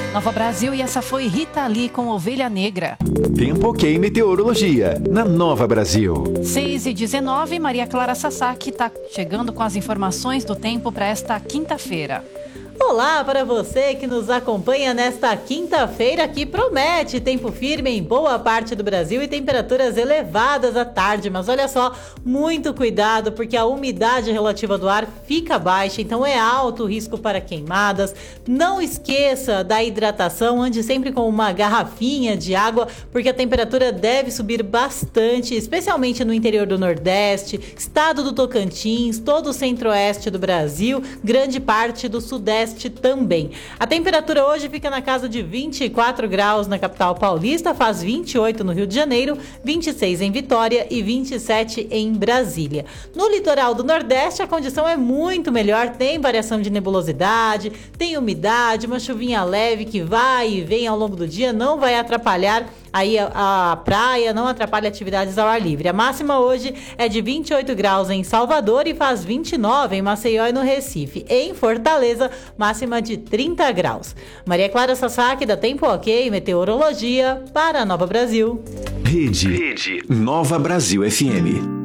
Nova Brasil, e essa foi Rita Lee com Ovelha Negra. Tempo ok meteorologia, na Nova Brasil. 6h19, Maria Clara Sasaki está chegando com as informações do tempo para esta quinta-feira. Olá para você que nos acompanha nesta quinta-feira, que promete tempo firme em boa parte do Brasil e temperaturas elevadas à tarde. Mas olha só, muito cuidado porque a umidade relativa do ar fica baixa, então é alto o risco para queimadas. Não esqueça da hidratação, ande sempre com uma garrafinha de água, porque a temperatura deve subir bastante, especialmente no interior do Nordeste, estado do Tocantins, todo o centro-oeste do Brasil, grande parte do Sudeste também. A temperatura hoje fica na casa de 24 graus na capital paulista, faz 28 no Rio de Janeiro, 26 em Vitória e 27 em Brasília. No litoral do Nordeste a condição é muito melhor, tem variação de nebulosidade, tem umidade, uma chuvinha leve que vai e vem ao longo do dia, não vai atrapalhar aí a praia, não atrapalha atividades ao ar livre. A máxima hoje é de 28 graus em Salvador e faz 29 em Maceió e no Recife. Em Fortaleza, máxima de 30 graus. Maria Clara Sasaki, da Tempo Ok Meteorologia, para a Nova Brasil. Rede Nova Brasil FM.